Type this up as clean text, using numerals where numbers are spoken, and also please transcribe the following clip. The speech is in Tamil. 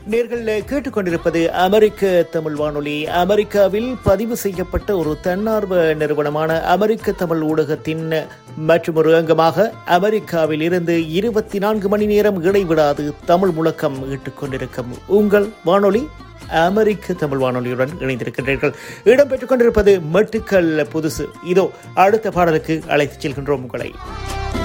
நேர்கள் கேட்டுக்கொண்டிருப்பது அமெரிக்க தமிழ் வானொலி. அமெரிக்காவில் பதிவு செய்யப்பட்ட ஒரு தன்னார்வ நிறுவனமான அமெரிக்க தமிழ் ஊடகத்தின் மற்றொரு அங்கமாக அமெரிக்காவில் இருந்து 24 மணி நேரம் இடைவிடாது தமிழ் முழக்கம் இட்டுக் கொண்டிருக்கும் உங்கள் வானொலி அமெரிக்க தமிழ் வானொலியுடன் இணைந்திருக்கின்றீர்கள். இடம்பெற்றுக் கொண்டிருப்பது மெட்டுக்கள் புதுசு. இதோ அடுத்த பாடலுக்கு அழைத்துச் செல்கின்றோம் உங்களை.